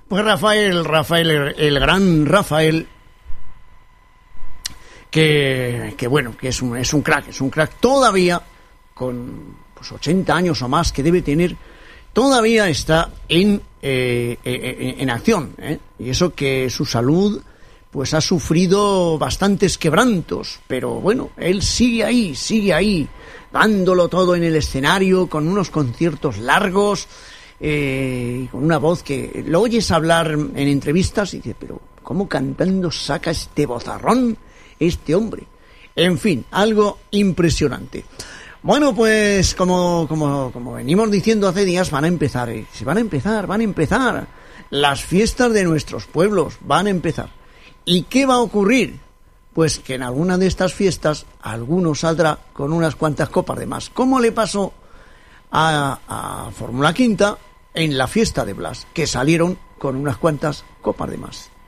Pues Rafael, el gran Rafael, que bueno, que es un crack todavía, con pues 80 años o más que debe tener, todavía está en acción, y eso que su salud pues ha sufrido bastantes quebrantos, pero bueno, él sigue ahí, dándolo todo en el escenario, con unos conciertos largos, con una voz que lo oyes hablar en entrevistas y dices, pero ¿cómo cantando saca este vozarrón este hombre? En fin, algo impresionante. Bueno, pues como venimos diciendo hace días, van a empezar las fiestas de nuestros pueblos, van a empezar. ¿Y qué va a ocurrir? Pues que en alguna de estas fiestas alguno saldrá con unas cuantas copas de más, como le pasó a Fórmula Quinta en la fiesta de Blas, que salieron con unas cuantas copas de más.